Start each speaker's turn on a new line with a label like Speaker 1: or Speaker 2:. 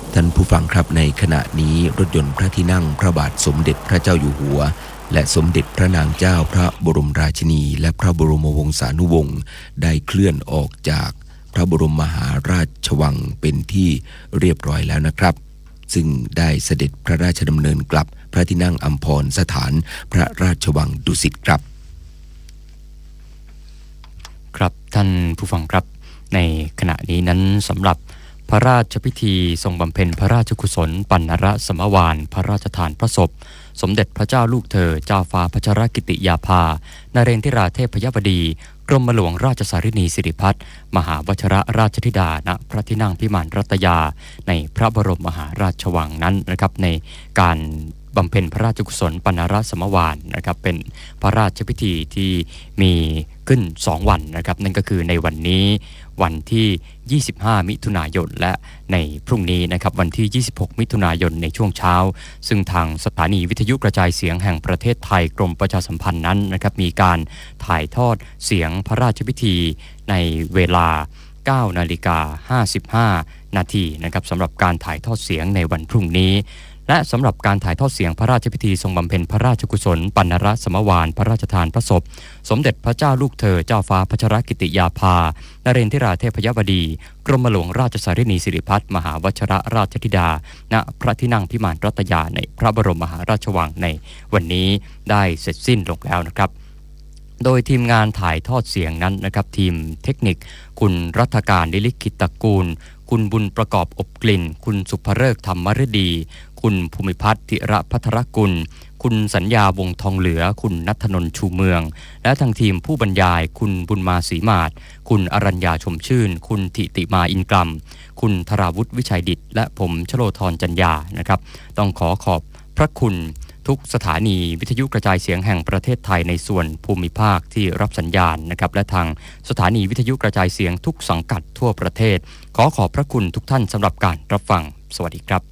Speaker 1: ท่านผู้ฟังครับในขณะนี้รถยนต์พระที่นั่งพระบาทสมเด็จพระเจ้าอยู่หัวและสมเด็จพระนางเจ้าพระบรมราชินีและพระบรมวงศานุวงศ์ได้เคลื่อนออกจากพระบรมมหาราชวังเป็นที่เรียบร้อยแล้วนะครับซึ่งได้เสด็จพระราชดำเนินกลับพระที่นั่งอัมพรสถานพระราชวังดุสิตครับ
Speaker 2: ครับท่านผู้ฟังครับในขณะนี้นั้นสำหรับพระราชพิธีทรงบำเพ็ญพระราชกุศลปัณณรสมวาลพระราชทานพระศพสมเด็จพระเจ้าลูกเธอเจ้าฟ้าพัชรกิติยาภานเรนทิราเทพยบดีกรมหลวงราชสารินีสิริพัฒน์มหาวชิรราชธิดาณพระที่นั่งพิมานรัตยาในพระบรมมหาราชวังนั้นนะครับในการบำเพ็ญพระราชกุศลปัณณรสมวาลนะครับเป็นพระราชพิธีที่มีขึ้น2วันนะครับนั่นก็คือในวันนี้วันที่25มิถุนายนและในพรุ่งนี้นะครับวันที่26มิถุนายนในช่วงเช้าซึ่งทางสถานีวิทยุกระจายเสียงแห่งประเทศไทยกรมประชาสัมพันธ์นั้นนะครับมีการถ่ายทอดเสียงพระราชพิธีในเวลา 9:55 นาทีนะครับสำหรับการถ่ายทอดเสียงในวันพรุ่งนี้และสำหรับการถ่ายทอดเสียงพระราชพิธีทรงบำเพ็ญพระราชกุศลปัณณรสมวาลพระราชทานพระศพสมเด็จพระเจ้าลูกเธอเจ้าฟ้าพัชรกิติยาภานเรนทิราเทพยบดีกรมหลวงราชสารินีสิริพัฒน์มหาวชิรราชธิดาณพระที่นั่งพิมานรัตยาในพระบรมมหาราชวังในวันนี้ได้เสร็จสิ้นลงแล้วนะครับโดยทีมงานถ่ายทอดเสียงนั้นนะครับทีมเทคนิคคุณรัฐการนิลิขิตตระกูลคุณบุญประกอบอบกลิ่นคุณสุภฤกษ์ธรรมฤดีคุณภูมิพัฒน์ธิระพัทรกุลคุณสัญญาวงทองเหลือคุณณัฐนนท์ชูเมืองและทางทีมผู้บรรยายคุณบุญมาศรีมาศคุณอรัญญาชมชื่นคุณธิติมาอินกลัมคุณธราวุฒิวิชัยดิษฐ์และผมชโลธรจัญญานะครับต้องขอบพระคุณทุกสถานีวิทยุกระจายเสียงแห่งประเทศไทยในส่วนภูมิภาคที่รับสัญญาณนะครับและทางสถานีวิทยุกระจายเสียงทุกสังกัดทั่วประเทศขอบพระคุณทุกท่านสำหรับการรับฟังสวัสดีครับ